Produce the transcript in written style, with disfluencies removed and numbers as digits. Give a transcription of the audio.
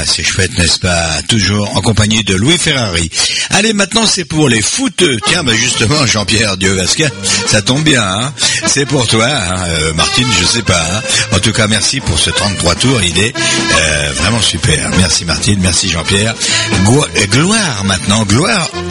c'est chouette, n'est-ce pas? Toujours en compagnie de Louis Ferrari. Allez, maintenant c'est pour les footeux. Tiens, justement, Jean-Pierre Dieu-Vasquin, ça tombe bien, hein? C'est pour toi, hein, Martine, je sais pas. Hein. En tout cas, merci pour ce 33 tours, il est vraiment super. Merci Martine, merci Jean-Pierre. Gloire maintenant, gloire